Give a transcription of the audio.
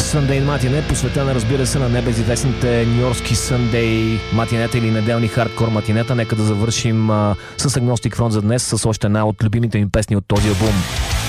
Sunday Matinee, посветена, разбира се, на небезизвестните нюйоркски Sunday матинета или неделни хардкор матинета. Нека да завършим с Agnostic Front за днес с още една от любимите ми песни от този албум.